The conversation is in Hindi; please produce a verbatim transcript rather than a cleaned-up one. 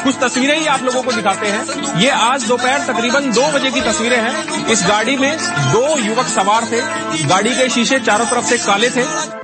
कुछ तस्वीरें ही आप लोगों को दिखाते हैं। ये आज दोपहर तकरीबन दो बजे की तस्वीरें हैं। इस गाड़ी में दो युवक सवार थे। गाड़ी के शीशे चारों तरफ से काले थे।